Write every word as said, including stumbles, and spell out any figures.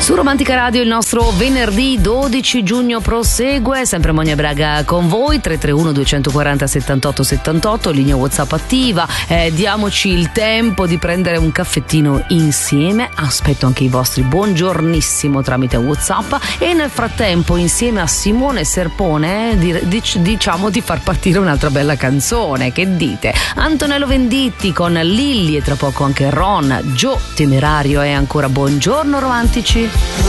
Su Romantica Radio il nostro venerdì dodici giugno prosegue, sempre Monia Braga con voi, tre tre uno due quattro zero settantotto settantotto, linea WhatsApp attiva, eh, diamoci il tempo di prendere un caffettino insieme, aspetto anche i vostri buongiornissimo tramite WhatsApp e nel frattempo insieme a Simone Serpone eh, dic- diciamo di far partire un'altra bella canzone, che dite? Antonello Venditti con Lilli e tra poco anche Ron, Gio Temerario e ancora buongiorno romantici.